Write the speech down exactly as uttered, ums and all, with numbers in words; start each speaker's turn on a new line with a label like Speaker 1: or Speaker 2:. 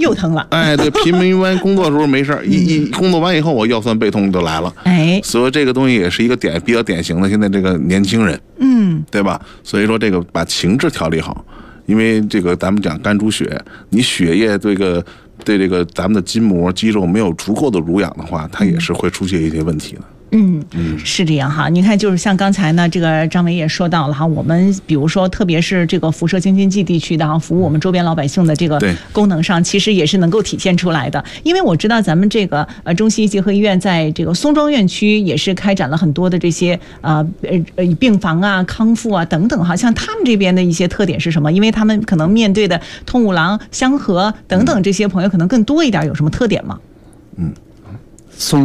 Speaker 1: 又疼了。
Speaker 2: 哎，对，平民完工作的时候没事，一一工作完以后，我腰酸背痛就来了。
Speaker 1: 哎，
Speaker 2: 所以这个东西也是一个典比较典型的，现在这个年轻人，
Speaker 1: 嗯，
Speaker 2: 对吧？所以说这个把情志调理好，因为这个咱们讲肝主血，你血液这个对这个咱们的筋膜肌肉没有足够的濡养的话，它也是会出现一些问题的。
Speaker 1: 嗯，是这样哈。你看，就是像刚才呢，这个张伟也说到了哈，我们比如说，特别是这个辐射京津冀地区的哈，服务我们周边老百姓的这个功能上，其实也是能够体现出来的。因为我知道咱们这个呃中西医结合医院在这个松庄院区也是开展了很多的这些呃呃病房啊、康复啊等等哈。像他们这边的一些特点是什么？因为他们可能面对的通五郎、香河等等这些朋友可能更多一点，有什么特点吗？
Speaker 2: 嗯。
Speaker 3: 松